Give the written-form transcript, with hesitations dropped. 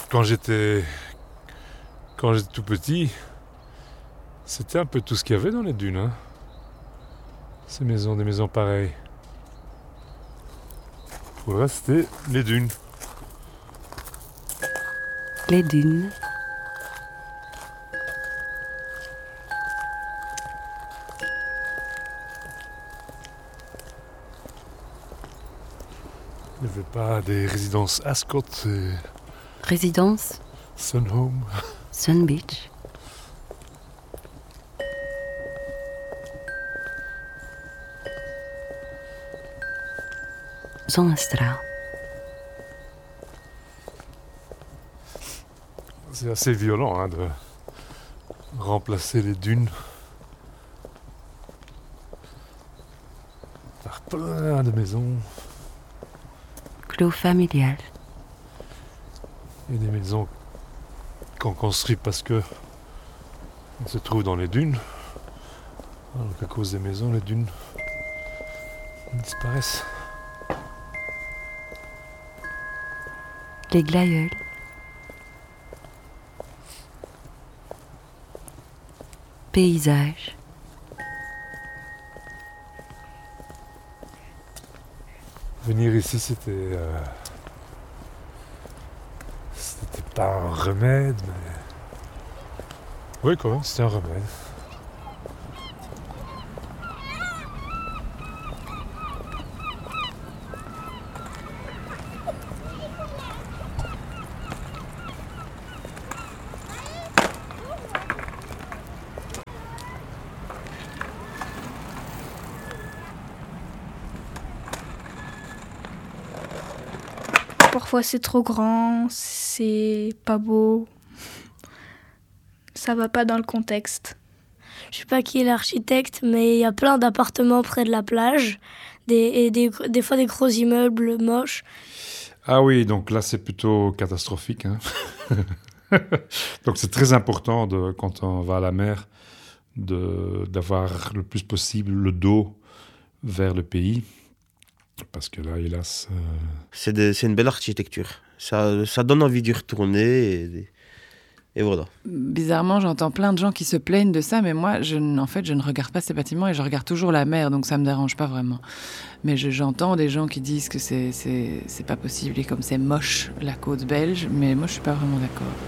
Quand j'étais tout petit, c'était un peu tout ce qu'il y avait dans les dunes. Hein. Des maisons pareilles. Pour le reste, c'était les dunes. Les dunes. Il n'y avait pas des résidences Ascot et Résidence Sunhome. Sun Beach. Zonnestra. C'est assez violent hein, de remplacer les dunes par plein de maisons. Clos familial. Et des maisons qu'on construit parce que on se trouve dans les dunes. Alors qu'à cause des maisons, les dunes disparaissent. Les glaïeuls. Paysage. Venir ici, c'était pas un remède, mais... Oui, quand même, c'était un remède. Parfois c'est trop grand, c'est pas beau, ça va pas dans le contexte. Je sais pas qui est l'architecte, mais il y a plein d'appartements près de la plage, des fois des gros immeubles moches. Ah oui, donc là c'est plutôt catastrophique. Hein. Donc c'est très important quand on va à la mer d'avoir le plus possible le dos vers le pays. Parce que là, hélas... C'est une belle architecture. Ça donne envie d'y retourner et voilà. Bizarrement, j'entends plein de gens qui se plaignent de ça, mais moi, je ne regarde pas ces bâtiments et je regarde toujours la mer, donc ça me dérange pas vraiment. Mais j'entends des gens qui disent que c'est pas possible et comme c'est moche la côte belge, mais moi je suis pas vraiment d'accord.